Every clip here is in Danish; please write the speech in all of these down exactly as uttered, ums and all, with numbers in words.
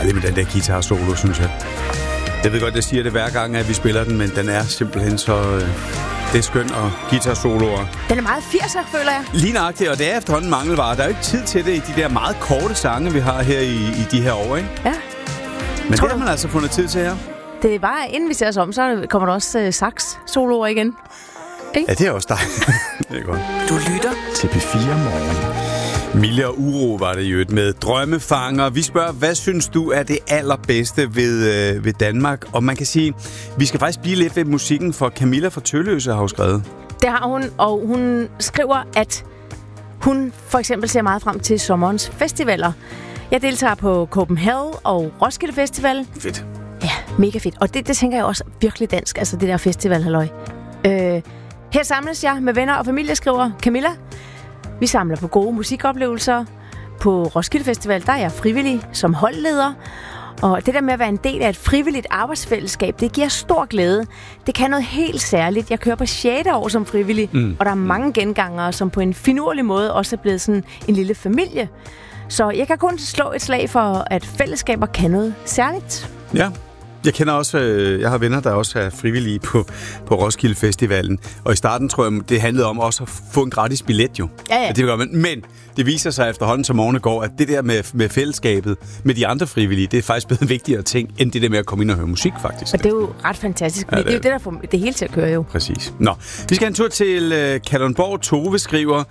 dejligt med den der guitar-solo, synes jeg. Jeg ved godt, jeg siger det hver gang, at vi spiller den, men den er simpelthen så... Øh, det er skønt, og guitar-soloer. Den er meget firser, føler jeg. Lige nøjagtigt, og det er efterhånden mangelvare. Der er jo ikke tid til det i de der meget korte sange, vi har her i, i de her år, ikke? Ja. Men det har man altså fundet tid til her. Det er bare, inden vi ser os om, så kommer der også øh, sax-soloer igen. Ikke? Ja, det er også dejligt. Det er godt. Du lytter til P fire Morgen. Mille og Uro var det jo med Drømmefanger. Vi spørger, hvad synes du er det allerbedste ved, øh, ved Danmark? Og man kan sige, vi skal faktisk blive lidt ved musikken, for Camilla fra Tølløse har jo skrevet. Det har hun, og hun skriver, at hun for eksempel ser meget frem til sommerens festivaler. Jeg deltager på Copenhagen og Roskilde Festival. Fedt. Ja, mega fedt. Og det, det tænker jeg også virkelig dansk, altså det der festivalhalløj. Øh, her samles jeg med venner og familie, skriver Camilla. Vi samler på gode musikoplevelser. På Roskilde Festival, der er jeg frivillig som holdleder. Og det der med at være en del af et frivilligt arbejdsfællesskab, det giver stor glæde. Det kan noget helt særligt. Jeg kører på sjette år som frivillig, mm. og der er mange gengangere, som på en finurlig måde også er blevet sådan en lille familie. Så jeg kan kun slå et slag for, at fællesskaber kan noget særligt. Ja. Jeg kender også, øh, jeg har venner, der også er frivillige på, på Roskilde Festivalen. Og i starten tror jeg, det handlede om også at få en gratis billet jo. Ja, ja. Ja, det gør man. Men det viser sig efterhånden, som årene går, at det der med, med fællesskabet, med de andre frivillige, det er faktisk blevet en vigtigere ting, end det der med at komme ind og høre musik, faktisk. Og det er jo ret fantastisk, fordi ja, det, det er jo det, der får det hele til at køre jo. Præcis. Nå, vi skal en tur til øh, Kalundborg. Tove skriver,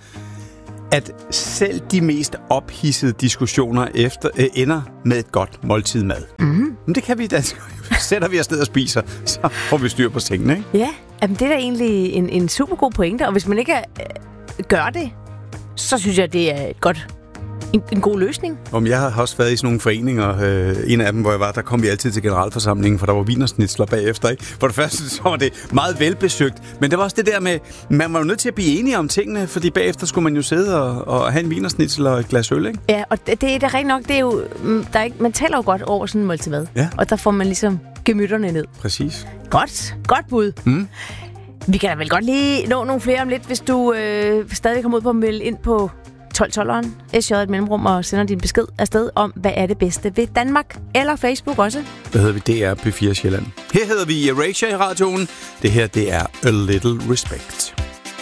at selv de mest ophidsede diskussioner efter øh, ender med et godt måltid mad. Mm-hmm. Men det kan vi danskere. Sætter vi afsted og spiser, så får vi styr på tingene, ikke? Ja, jamen, det er da egentlig en, en super god pointe, og hvis man ikke øh, gør det, så synes jeg, det er et godt, en, en god løsning. Om jeg har også været i sådan nogle foreninger, øh, en af dem, hvor jeg var, der kom vi altid til generalforsamlingen, for der var wienersnitsler bagefter, ikke? For det første, så var det meget velbesøgt, men det var også det der med, man var jo nødt til at blive enige om tingene, fordi bagefter skulle man jo sidde og, og have en wienersnitsel og et glas øl, ikke? Ja, og det, det er da rigtig nok, det er jo, der er ikke, man taler jo godt over sådan en måltid mad, ja. Og der får man ligesom gemytterne ned. Præcis. Godt, godt bud. Mm. Vi kan da vel godt lige nå nogle flere om lidt, hvis du øh, stadig kommer ud på at melde ind på tolv tolveren, S J et mellemrum, og sender din besked afsted om, hvad er det bedste ved Danmark, eller Facebook også. Hvad hedder vi? Det er P fire Sjælland. Her hedder vi Erasure i radioen. Det her, det er A Little Respect.